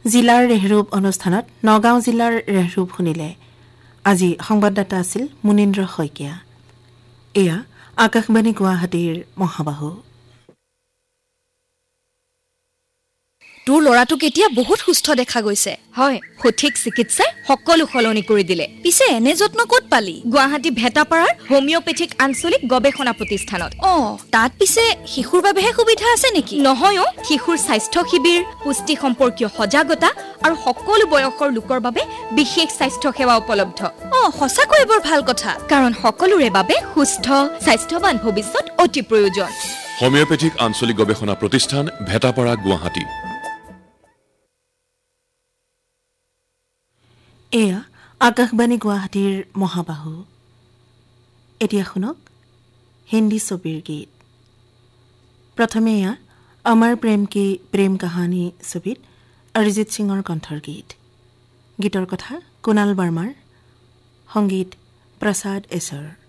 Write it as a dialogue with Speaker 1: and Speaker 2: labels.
Speaker 1: জিলাৰ ৰেহৰূপ অনুষ্ঠানত নগাঁও জিলাৰ ৰেহৰূপ শুনিলে। আজি সংবাদদাতা আছিল মুনীন্দ্ৰ শইকীয়া। এয়া আকাশবাণী গুৱাহাটীৰ মহাবাহু।
Speaker 2: তোৰ ল'ৰাটোক এতিয়া বহুত সুস্থ দেখা গৈছে।
Speaker 3: হয়, সঠিক চিকিৎসাই সকলো সলনি কৰি দিলে।
Speaker 2: পিছে এনে যত্ন ক'ত পালি?
Speaker 3: গুৱাহাটী ভেটাপাৰাৰ হোমিঅপেথিক আঞ্চলিক গৱেষণা প্ৰতিষ্ঠানত।
Speaker 2: তাত পিছে শিশুৰ বাবেহে সুবিধা আছে নেকি?
Speaker 3: নহয়, শিশুৰ স্বাস্থ্য শিবিৰ, পুষ্টি সম্পৰ্কীয় সজাগতা আৰু সকলো বয়সৰ লোকৰ বাবে বিশেষ স্বাস্থ্য সেৱা উপলব্ধ।
Speaker 2: সঁচাকৈ বৰ ভাল কথা।
Speaker 3: কাৰণ সকলোৰে বাবে সুস্থ স্বাস্থ্যৱান ভৱিষ্যত অতি প্ৰয়োজন।
Speaker 4: হোমিঅপেথিক আঞ্চলিক গৱেষণা প্ৰতিষ্ঠান ভেটাপাৰা গুৱাহাটী।
Speaker 1: এয়া আকাশবাণী গুৱাহাটীৰ মহাবাহু। এতিয়া শুনক হিন্দী ছবিৰ গীত। প্ৰথমে এয়া আমাৰ প্ৰেম কি প্ৰেম কাহানী ছবিত অৰিজিৎ সিঙৰ কণ্ঠৰ গীত। গীতৰ কথা কুণাল বাৰ্মাৰ, সংগীত প্ৰসাদ এছৰ।